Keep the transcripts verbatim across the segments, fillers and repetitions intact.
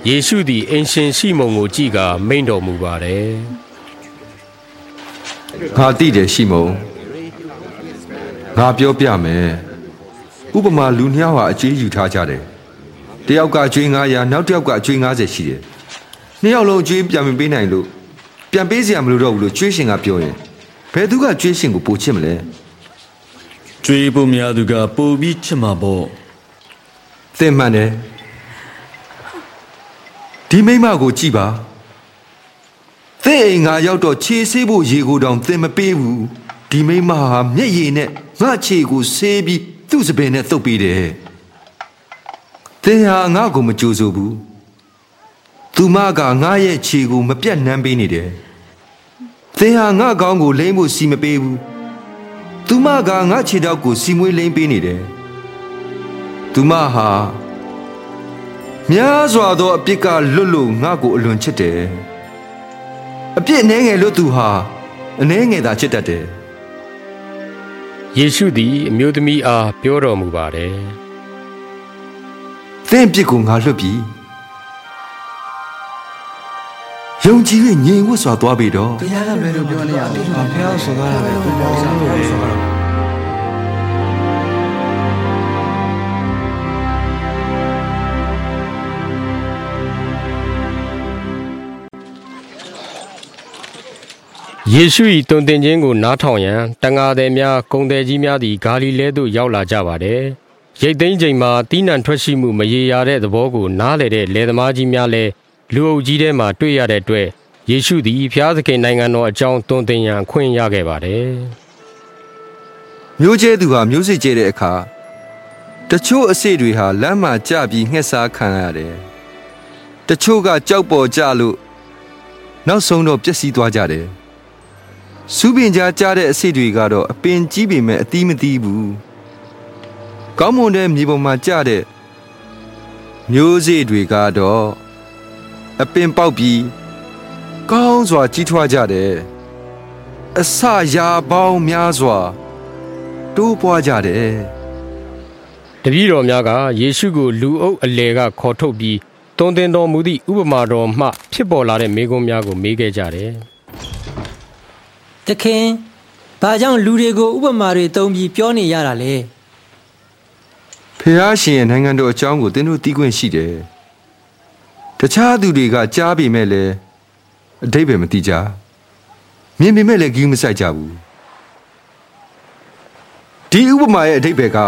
ယေရှုသည်အင်ရှင်ရှိမုန်ကိုကြည့်ကာမိန့်တော်မူပါတယ်ငါသိတယ်ရှိမုန်ငါပြောပြမယ်ဥပမာလူနှစ်ယောက်ဟာအကျွေးယူထားကြတယ်တယောက်ကအကျွေး၅ရာနောက်တစ်ယောက်ကအကျွေး၅၀ရှိတယ်နှစ်ယောက်လုံးအကျွေးပြန်မပေးနိုင်လို့ပြန်ပေးစရာမလိုတော့ဘူးလို့ကျွေးရှင်ကပြောရင်ဘယ်သူကကျွေးရှင်ကိုပိုချစ်မလဲကျွေးဖို့များသူကပိုပြီးချစ်မှာပေါ့သင်မှန်တယ်ဒီမိမကိုကြည့်ပါသင်အိမ်ငါရောက်တော့ခြေဆေးဖို့ရေကိုတောင်သင်မပေးဘူးဒီမိမဟာမျက်ရည်နဲ့ငါခြေကိုဆေးပြီးသူ့စပင်နဲ့သုတ်ပေးတယ်သင်ဟာငါ့ကိုမကြိုဆိုဘူးသူမကငါရဲ့ခြေကိုမပြတ်နှမ်းပေးနေတယ်သင်ဟာငါကောင်းကိုလိမ့်ဖို့စီမပေးဘူးသူမကငါခြေထောက်ကိုစီမွေးလိမ့်ပေးနေတယ်သူမဟာများစွာသောအပြစ်ကလွတ်လို့ငါ့ကိုအလွန်ချစ်တယ်အပြစ်အနှဲငယ်လို့သူဟာအနှဲငယ်သာချစ်တတ်တယ်ယေရှုသည်အမျိုးသမီးအားပြောတော်မူပါတယ်သင်ပြစ်ကိုငါလွတ်ပြီယုံကြည်၍ငြိမ်ဝတ်စွာသွားပြီတော့တရားကလည်းပြောနေရတယ်ဘုရားဆိုကားတာပဲဘုရားဆိုကားတာယေရှု၏တုန်တင်ခြင်းကိုနားထောင်ရန်တန်ဃာသည်များကုန်သည်ကြီးများသည်ဂါလိလဲသို့ရောက်လာကြပါတယ်။ရိတ်သိမ်းချိန်မှာတီးနှံထွက်ရှိမှုမရေရာတဲ့သဘောကိုနားလည်တဲ့လယ်သမားကြီးများလည်းလူအုပ်ကြီးထဲမှာတွေ့ရတဲ့အတွက်ယေရှုသည်ဖျားသခင်နိုင်ငံတော်အကြောင်းတုန်တင်ရန်ခွင့်ရခဲ့ပါတယ်။မျိုးကျဲသူဟာမျိုးစေ့ကျဲတဲ့အခါတချို့အစေ့တွေဟာလမ်းမှာကျပြီးငှက်စားခံရတယ်။တချို့ကကြောက်ပေါ်ကျလို့နောက်ဆုံးတော့ပျက်စီးသွားကြတယ်။စူးပင်ကြားကြားတဲ့အစိတ်တွေကတော့အပင်ကြီးပေမဲ့အသီးမသီးဘူးကောင်းမွန်တဲ့မြေပေါ်မှာကျတဲ့မျိုးစေ့တွေကတော့အပင်ပေါက်ပြီးကောင်းစွာကြီးထွားကြတယ်အစရာပေါင်းများစွာတိုးပွားကြတယ်တပည့်တော်များကယေရှုကိုလူအုပ်အလယ်ကခေါ်ထုတ်ပြီးတုန်တင်တော်မူသည့်ဥပမာတော်မှဖြစ်ပေါ်လာတဲ့မေးခွန်းများကိုမေးခဲ့ကြတယ်တခင်ဘာကြောင့်လူတွေကိုဥပမာတွေသုံးပြီးပြောနေရတာလဲဖျားရှင်ရဲ့နိုင်ငံတော်အကြောင်းကိုသင်တို့သိခွင့်ရှိတယ်တခြားသူတွေကကြားပေမဲ့လည်းအဓိပ္ပာယ်မသိကြမြင်ပေမဲ့လည်းဂရုမစိုက်ကြဘူးဒီဥပမာရဲ့အဓိပ္ပာယ်က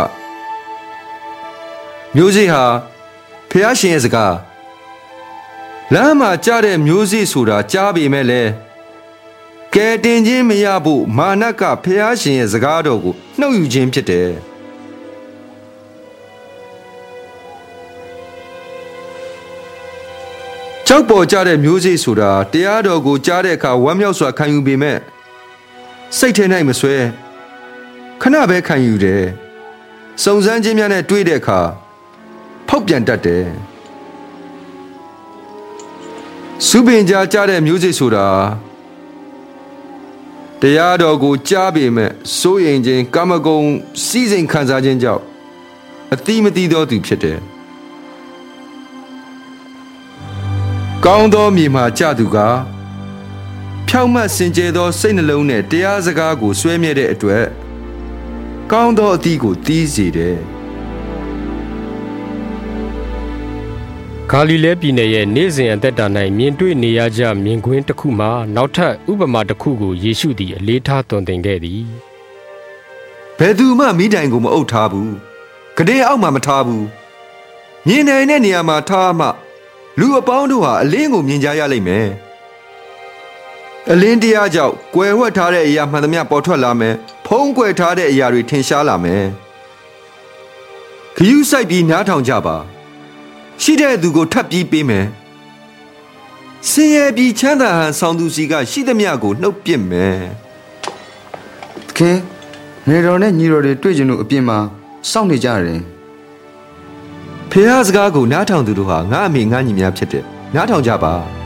မျိုးစေ့ဟာဖျားရှင်ရဲ့စကားလမ်းမှာကြားတဲ့မျိုးစေ့ဆိုတာကြားပေမဲ့လည်းကဲတင်ခြင်းမရဖို့မာနကဖျားရှင်ရဲ့စကားတော်ကိုနှုတ်ယူခြင်းဖြစ်တယ်ကြောက်ပေါ်ကြတဲ့မျိုးစေ့ဆိုတာတရားတော်ကိုကြားတဲ့အခါဝမ်းမြောက်စွာခံယူပေမဲ့စိတ်ထဲ၌မဆွဲခဏပဲခံယူတယ်စုံစမ်းခြင်းများနဲ့တွေ့တဲ့အခါဖောက်ပြန်တတ်တယ်စူးပင်ကြားကြားတဲ့မျိုးစေ့ဆိုတာတရားတော်ကိုကြားပေမဲ့စိုးရိမ်ခြင်းကာမဂုဏ်စီးစိမ်ခံစားခြင်းကြောင့်အတိမတိသောသူဖြစ်တယ်။ကောင်းသောမြေမှာကြသူကဖြောင့်မတ်စင်ကြယ်သောစိတ်နှလုံးနဲ့တရားစကားကိုဆွဲမြဲတဲ့အတွက်ကောင်းသောအသီးကိုသီးစေတယ်။ဂါလိလဲပြည်နယ်ရဲ့နေ့စဉ်အသက်တာ၌မြင်တွေ့နေရကြမြင်ကွင်းတစ်ခုမှာနောက်ထပ်ဥပမာတစ်ခုကိုယေရှုသည်အလေးထားသွန်သင်ခဲ့သည်ဘယ်သူမှမိတိုင်ကိုမအုပ်ထားဘူးကတဲ့အောက်မှာမထားဘူးမြင်နိုင်တဲ့နေရာမှာထားမှလူအပေါင်းတို့ဟာအလင်းကိုမြင်ကြရလိမ့်မယ်အလင်းတရားကြောင့်ကွယ်ဝှက်ထားတဲ့အရာမှန်သမျှပေါ်ထွက်လာမယ်ဖုံးကွယ်ထားတဲ့အရာတွေထင်ရှားလာမယ်ခရူးဆိုင်ပြီးနားထောင်ကြပါရှိတဲ့သူကိုထပ်ပြီးပေးမယ်ဆင်းရဲပြီးချမ်းသာဟန်ဆောင်သူစီကရှိသမျှကိုနှုတ်ပစ်မယ်တခင်နေတော်နဲ့ညီတော်တွေတွေ့ကြလို့အပြင်မှာစောင့်နေကြတယ်ဖះစကားကိုနားထောင်သူတို့ဟာငါအမေငါညီများဖြစ်တယ်နားထောင်ကြပါ